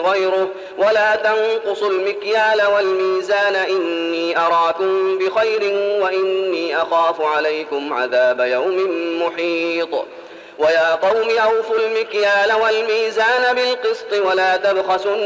غيره ولا تنقصوا المكيال والميزان إني أراكم بخير وإني أخاف عليكم عذاب يوم محيط ويا قوم أوفوا المكيال والميزان بالقسط ولا تبخسوا